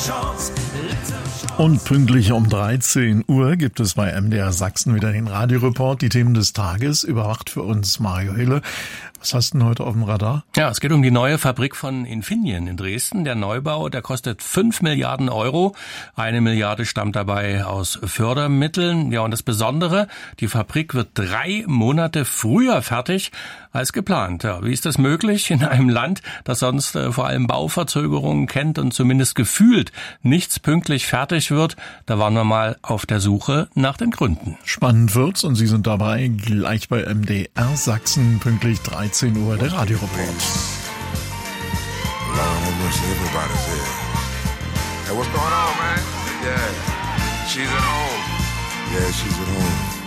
Und pünktlich um 13 Uhr gibt es bei MDR Sachsen wieder den Radioreport. Die Themen des Tages überwacht für uns Mario Hille. Was hast du denn heute auf dem Radar? Ja, es geht um die neue Fabrik von Infineon in Dresden. Der Neubau, der kostet 5 Milliarden Euro. 1 Milliarde stammt dabei aus Fördermitteln. Ja, und das Besondere, die Fabrik wird 3 Monate früher fertig als geplant. Ja, wie ist das möglich in einem Land, das sonst vor allem Bauverzögerungen kennt und zumindest gefühlt nichts pünktlich fertig wird? Da waren wir mal auf der Suche nach den Gründen. Spannend wird's und Sie sind dabei gleich bei MDR Sachsen, pünktlich 13 Uhr, der Radioreport. Hey, what's going on, man? Yeah, she's at home.